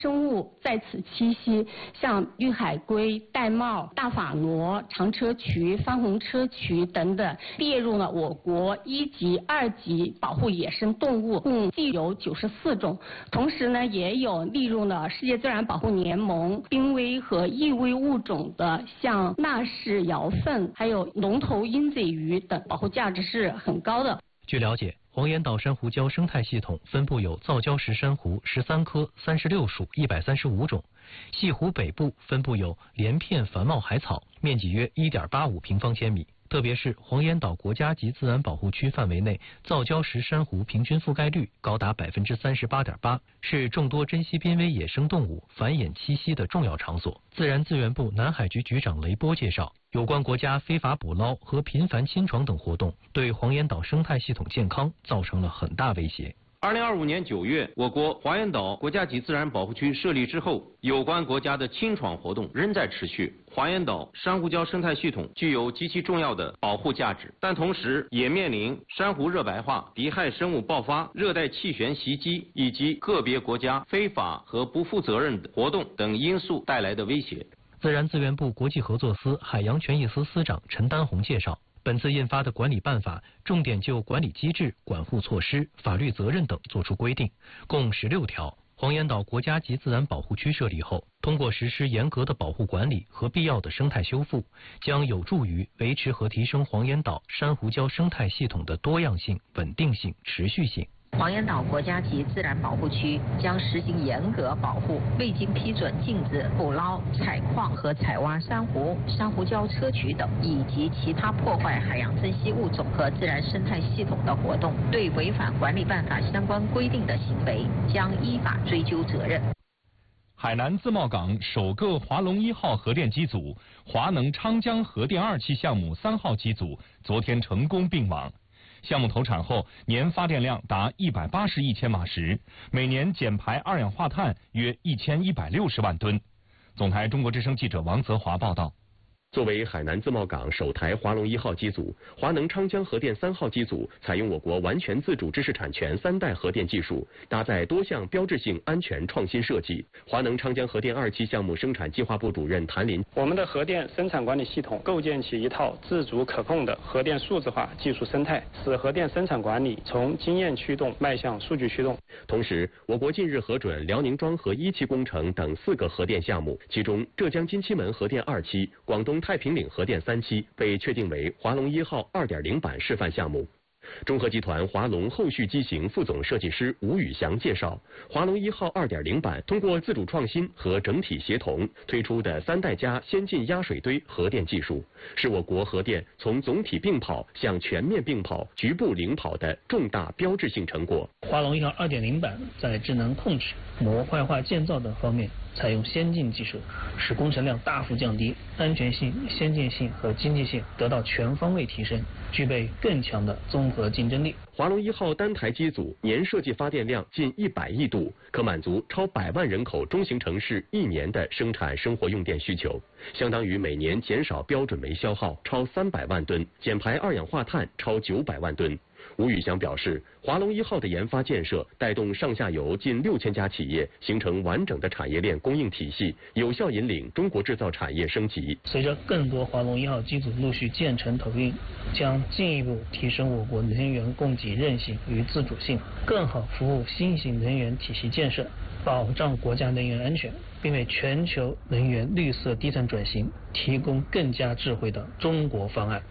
生物在此栖息，像绿海龟、玳瑁、大法螺、长车渠、番红车渠等等，列入了我国1级、2级保护野生动物，共计有94种。同时呢，也有列入了世界自然保护联盟濒危和易危物种的，像纳氏瑶凤，还有龙头鹰嘴鱼等，保护价值是很高的。 据了解，黄岩岛珊瑚礁生态系统分布有造礁石珊瑚13科36属135种，西湖北部分布有连片繁茂海草，面积约1.85平方千米。特别是黄岩岛国家级自然保护区范围内，造礁石珊瑚平均覆盖率高达38.8%，是众多珍稀濒危野生动物繁衍栖息的重要场所。自然资源部南海局局长雷波介绍，有关国家非法捕捞和频繁侵闯等活动，对黄岩岛生态系统健康造成了很大威胁。 2025年9月，我国黄岩岛国家级自然保护区设立之后，有关国家的侵闯活动仍在持续。黄岩岛珊瑚礁生态系统具有极其重要的保护价值，但同时也面临珊瑚热白化、敌害生物爆发、热带气旋袭击以及个别国家非法和不负责任的活动等因素带来的威胁。 自然资源部国际合作司海洋权益司司长陈丹红介绍，本次印发的管理办法重点就管理机制、管护措施、法律责任等作出规定，共16条。黄岩岛国家级自然保护区设立后，通过实施严格的保护管理和必要的生态修复，将有助于维持和提升黄岩岛珊瑚礁生态系统的多样性、稳定性、持续性。 黄岩岛国家级自然保护区将实行严格保护，未经批准禁止捕捞、采矿和采挖珊瑚、珊瑚礁砗磲等以及其他破坏海洋珍稀物种和自然生态系统的活动，对违反管理办法相关规定的行为将依法追究责任。 海南自贸港首个华龙1号核电机组、华能昌江核电2期项目3号机组昨天成功并网。项目投产后，年发电量达180亿千瓦时，每年减排二氧化碳约1160万吨。总台中国之声记者王泽华报道。 作为海南自贸港首台华龙1号机组，华能昌江核电3号机组采用我国完全自主知识产权3代核电技术，搭载多项标志性安全创新设计。华能昌江核电2期项目生产计划部主任谭林： 我们的核电生产管理系统构建起一套自主可控的核电数字化技术生态，使核电生产管理从经验驱动迈向数据驱动。 同时，我国近日核准辽宁庄河1期工程等4个核电项目，其中浙江金溪门核电2期、广东太平岭核电3期被确定为华龙1号2.0版示范项目。中核集团华龙后续机型副总设计师吴宇翔介绍，华龙1号2.0版通过自主创新和整体协同推出的3代加先进压水堆核电技术，是我国核电从总体并跑向全面并跑、局部领跑的重大标志性成果。 华龙1号2.0版在智能控制、模块化建造等方面采用先进技术，使工程量大幅降低，安全性、先进性和经济性得到全方位提升，具备更强的综合竞争力。 华龙1号单台机组年设计发电量近100亿度，可满足超100万人口中型城市1年的生产生活用电需求，相当于每年减少标准煤消耗超300万吨，减排二氧化碳超900万吨。吴宇翔表示，华龙1号的研发建设带动上下游近6000家企业形成完整的产业链供应体系，有效引领中国制造产业升级。 随着更多华龙1号机组陆续建成投运，将进一步提升我国能源供给韧性与自主性，更好服务新型能源体系建设，保障国家能源安全，并为全球能源绿色低碳转型提供更加智慧的中国方案。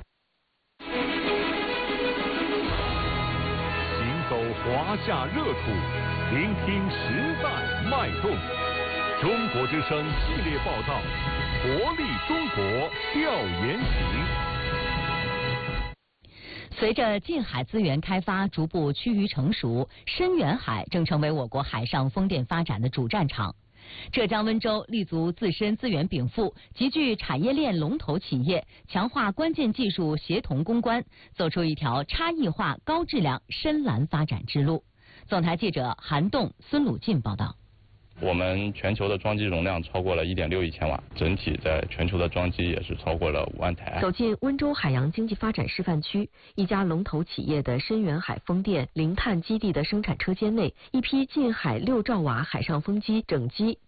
华夏热土，聆听时代脉动。中国之声系列报道，活力中国调研行。 随着近海资源开发逐步趋于成熟，深远海正成为我国海上风电发展的主战场。浙江温州立足自身资源禀赋，集聚产业链龙头企业，强化关键技术协同攻关，走出一条差异化、高质量深蓝发展之路。总台记者韩栋、孙鲁进报道。 我们全球的装机容量超过了1.6亿千瓦，整体在全球的装机也是超过了5万台。 走进温州海洋经济发展示范区，一家龙头企业的深远海风电零碳基地的生产车间内，一批近海6兆瓦海上风机整机